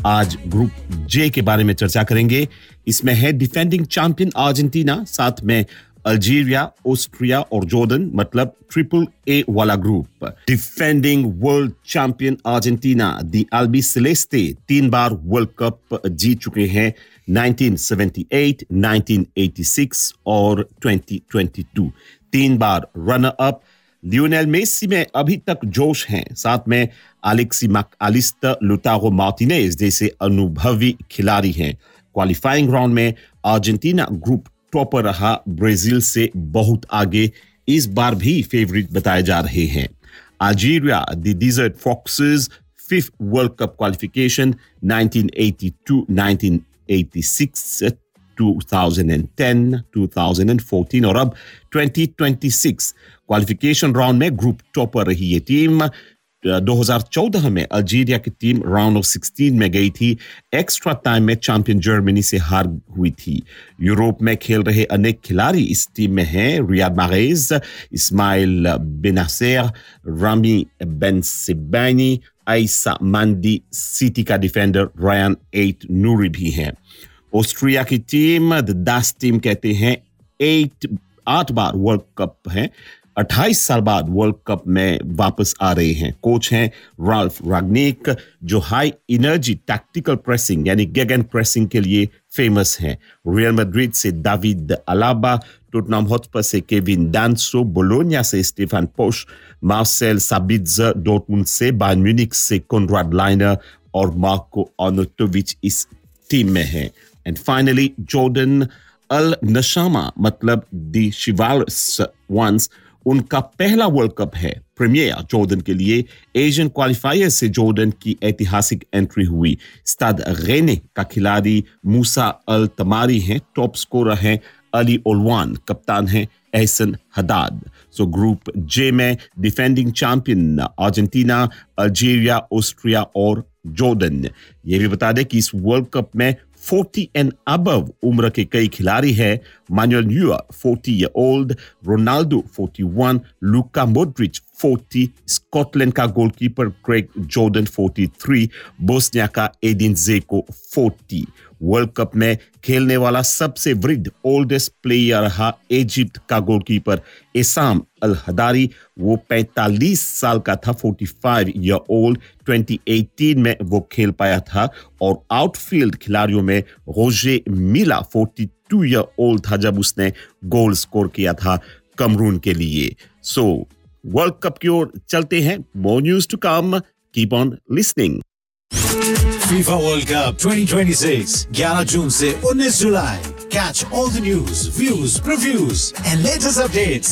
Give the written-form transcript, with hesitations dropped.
आज ग्रुप जे के बारे में चर्चा करेंगे। इसमें है डिफेंडिंग चैंपियन अर्जेंटीना, साथ में अल्जीरिया, ऑस्ट्रिया और जॉर्डन, मतलब ट्रिपल ए वाला group. Defending world champion Argentina दी अल्बी सेलेस्टे 3 बार वर्ल्ड कप जीत चुके हैं, 1978, 1986 और 2022। 3 बार रनर अप। लियोनेल मेसी में अभी तक जोश हैं, साथ में एलेक्सी मैकअलिस्टर, लुटारो मार्टिनेज जैसे अनुभवी खिलाड़ी हैं। क्वालिफाइंग राउंड में अर्जेंटीना ग्रुप टॉपर रहा, ब्राजील से बहुत आगे, इस बार भी फेवरेट बताए जा रहे हैं। Algeria the dessert foxes 5th world cup qualification, 1982, 1986, 2010, 2014 और अब 2026 क्वालिफिकेशन राउंड में ग्रुप टॉपर रही ये टीम। 2014 में अल्जीरिया की टीम राउंड ऑफ 16 में गई थी, एक्स्ट्रा टाइम में चैंपियन जर्मनी से हार हुई थी। यूरोप में खेल रहे अनेक खिलाड़ी इस टीम में हैं, रियाद माह्रेज, इस्माइल बेनासेर, रामी बेनसेबानी, आयसा मंडी, सिटी का डिफेंडर रायन एट नूरी भी हैं। ऑस्ट्रिया की टीम द दास टीम कहते हैं, 8 बार वर्ल्ड कप है, 28 साल बाद वर्ल्ड कप में वापस आ रहे हैं। कोच हैं राल्फ रागनिक, जो हाई एनर्जी टैक्टिकल प्रेसिंग यानी गेगन प्रेसिंग के लिए फेमस हैं। रियल मैड्रिड से दाविद अलाबा, टोटनहम हॉटस्पर से केविन डांसो, बोलोनिया से स्टीफन पोश, मार्सेल साबित्जर, डॉर्टमुंड से, बायर्न म्यूनिख से कॉनराड लाइनर और मार्को अर्नोटोविच इस टीम में हैं। एंड फाइनली जॉर्डन अल नशामा, मतलब दी शिवालस वंस, उनका पहला वर्ल्ड कप है प्रीमियर जॉर्डन के लिए। एशियन क्वालिफायर से जॉर्डन की ऐतिहासिक एंट्री हुई। स्टाड रेने का खिलाड़ी मूसा अल तमारी हैं, टॉप स्कोरर हैं अली ओलवान, कप्तान हैं एहसन हदाद। सो ग्रुप जे में defending champion Argentina, Algeria, Austria और जॉर्डन। ये भी बता दें कि इस वर्ल्ड कप में 40 एंड अबव उम्र के कई खिलाड़ी हैं। Manual newer 40 year old, Ronaldo 41, Luka Modric 40, Scotland का गोलकीपर क्रेग जॉर्डन 43, बोस्निया का एडिन जेको 40। वर्ल्ड कप में खेलने वाला सबसे वृद्ध ओल्डेस्ट प्लेयर रहा इजिप्ट का गोलकीपर एसाम अल हदारी, वो 45 साल का था, 45 ईयर ओल्ड। 2018 में वो खेल पाया था। और आउटफील्ड खिलाड़ियों में रोजे मिला 42 ईयर ओल्ड था जब उसने गोल स्कोर किया था कमरून के लिए। सो वर्ल्ड कप की ओर चलते हैं। मोर news to come, keep on listening. FIFA World Cup 2026, 11 जून से 19 जुलाई. Catch all the news, views, previews and latest updates